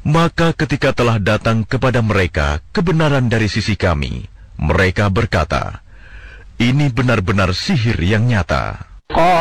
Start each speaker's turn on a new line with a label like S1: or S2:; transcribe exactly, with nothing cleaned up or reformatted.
S1: Maka ketika telah datang kepada mereka kebenaran dari sisi kami, mereka berkata, "Ini benar-benar sihir yang nyata."